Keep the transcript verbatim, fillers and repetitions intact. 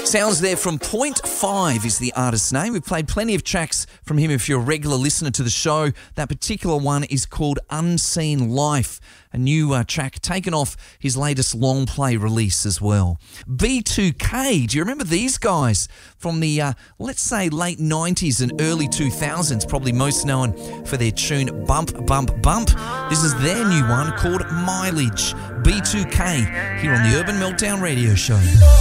Sounds there from Point Five is the artist's name. We've played plenty of tracks from him if you're a regular listener to the show. That particular one is called Unseen Life, a new uh, track taken off his latest long play release as well. B two K, do you remember these guys from the, uh, let's say, late nineties and early two thousands, probably most known for their tune Bump, Bump, Bump. This is their new one called Mileage. B two K here on the Urban Meltdown Radio Show.